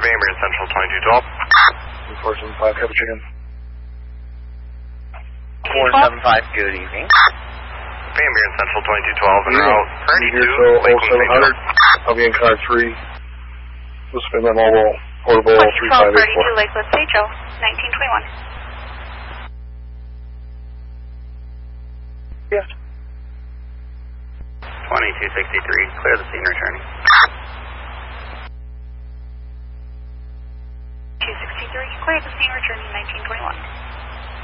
Bambrian Central 2212. 475, copy chicken. 475, good evening. Bambrian Central 2212 and route Ready 32, here Lake till 0700. I'll be in car 3. This has been my mobile portable 3584. 32 Lakewood Sage 1921. Yes. 2263, clear the scene returning. 263, clear the scene returning 1921.